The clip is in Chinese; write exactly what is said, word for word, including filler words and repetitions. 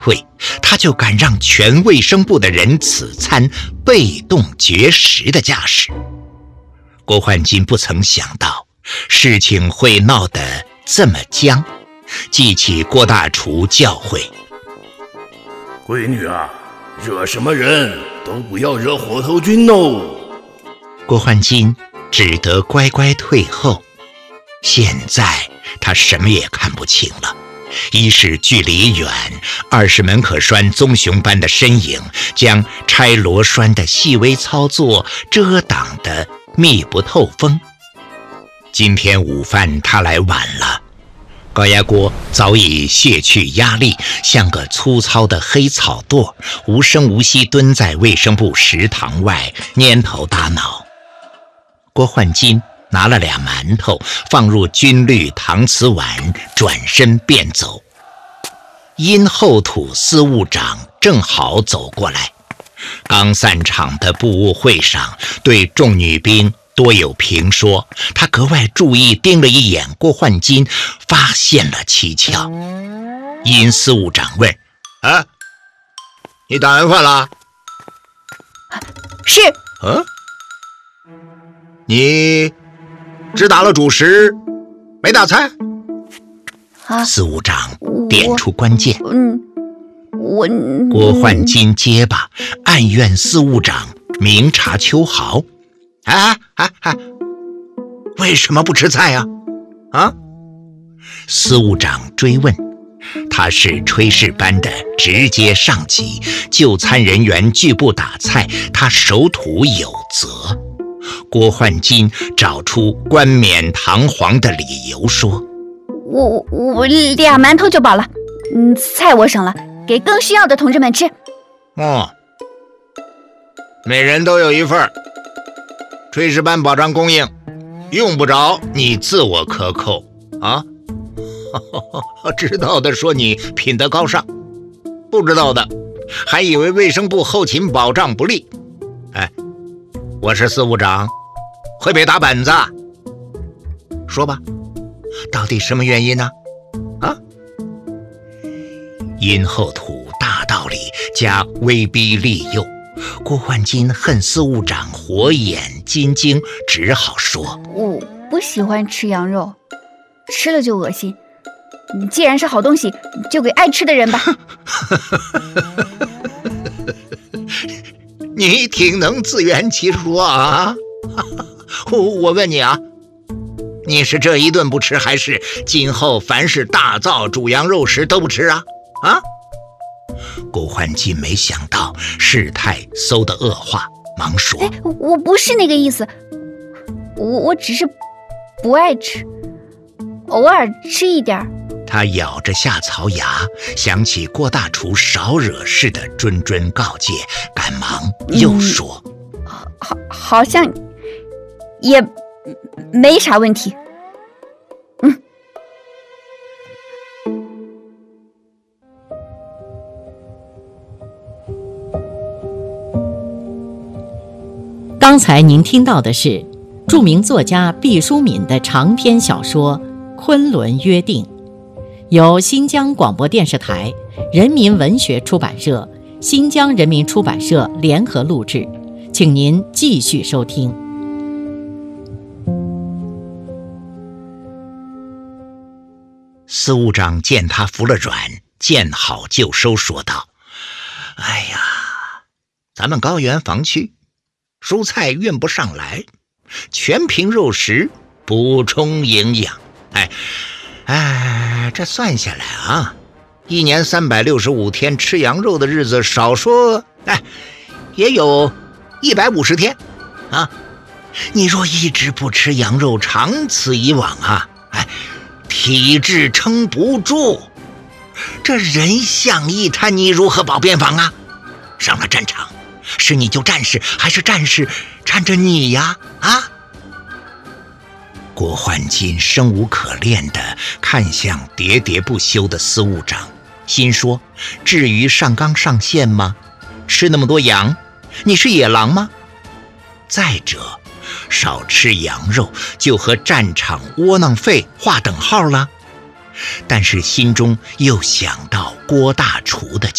会，他就敢让全卫生部的人此餐被动绝食的架势。郭焕金不曾想到事情会闹得这么僵，记起郭大厨教诲： 闺女啊，惹什么人都不要惹火头军哦。 郭焕金只得乖乖退后。现在他什么也看不清了，一是距离远，二是门可栓棕熊般的身影将拆螺栓的细微操作遮挡得密不透风。今天午饭他来晚了，高压锅早已卸去压力，像个粗糙的黑草垛，无声无息蹲在卫生部食堂外蔫头耷脑。郭焕金拿了俩馒头放入军绿搪瓷碗，转身便走。殷后土司务长正好走过来，刚散场的部务会上对众女兵多有评说，他格外注意盯了一眼郭焕金，发现了蹊跷。殷司务长问：啊，你打完饭了？ 是。 嗯，你只打了主食，没打菜？ 啊， 司务长点出关键。 嗯，我郭焕金结巴，暗怨司务长明察秋毫。啊啊啊！为什么不吃菜啊？啊！司务长追问。他是炊事班的直接上级，就餐人员拒不打菜，他守土有责。郭焕金找出冠冕堂皇的理由说： 我我俩馒头就饱了，嗯，菜我省了，给更需要的同志们吃。 哦，每人都有一份，炊事班保障供应，用不着你自我克扣啊。知道的说你品德高尚，不知道的还以为卫生部后勤保障不力。哎，我是司务长，会被打本子。说吧，到底什么原因呢？啊？殷后土大道理加威逼利诱，郭焕金恨司务长火眼金睛，只好说： 我不喜欢吃羊肉，吃了就恶心。既然是好东西，就给爱吃的人吧。 你挺能自圆其说啊！我问你啊，你是这一顿不吃，还是今后凡是大灶煮羊肉时都不吃啊？啊！郭焕金没想到事态馊的恶化，忙说： 哎，我不是那个意思，我我只是不爱吃，偶尔吃一点。 他咬着下槽牙，想起郭大厨少惹事的谆谆告诫，赶忙又说： 嗯、好，好像也没啥问题。嗯。 刚才您听到的是著名作家毕淑敏的长篇小说《昆仑约定》，由新疆广播电视台、人民文学出版社、新疆人民出版社联合录制，请您继续收听。 司务长见他服了软，见好就收，说道：哎呀，咱们高原防区蔬菜运不上来，全凭肉食补充营养。哎哎，这算下来啊，一年三百六十五天吃羊肉的日子，少说哎也有一百五十天啊。你若一直不吃羊肉，长此以往啊，哎，体质撑不住，这人像一滩泥，如何保边防啊？上了战场，是你就战士，还是战士缠着你呀？啊！郭焕金生无可恋地看向喋喋不休的司务长，心说：至于上纲上线吗？吃那么多羊，你是野狼吗？再者，少吃羊肉就和战场窝囊废划等号了。但是心中又想到郭大厨的